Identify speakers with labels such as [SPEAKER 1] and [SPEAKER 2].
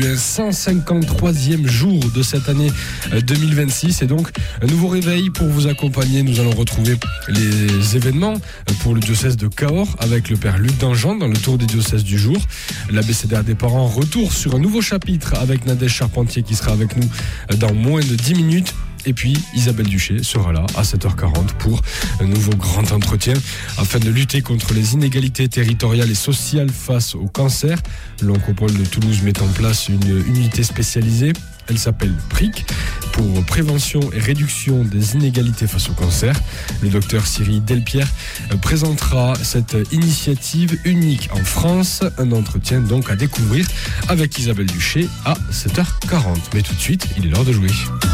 [SPEAKER 1] Le 153e jour de cette année 2026 et donc un nouveau réveil pour vous accompagner. Nous allons retrouver les événements pour le diocèse de Cahors avec le père Luc Dangean dans le tour des diocèses du jour. L'abécédaire des parents retour sur un nouveau chapitre avec Nadège Charpentier qui sera avec nous dans moins de 10 minutes. Et puis Isabelle Duché sera là à 7h40 pour un nouveau grand entretien afin de lutter contre les inégalités territoriales et sociales face au cancer. L'Oncopole de Toulouse met en place une unité spécialisée. Elle s'appelle PRIC, pour prévention et réduction des inégalités face au cancer. Le docteur Cyril Delpierre présentera cette initiative unique en France. Un entretien donc à découvrir avec Isabelle Duché à 7h40. Mais tout de suite, il est l'heure de jouer.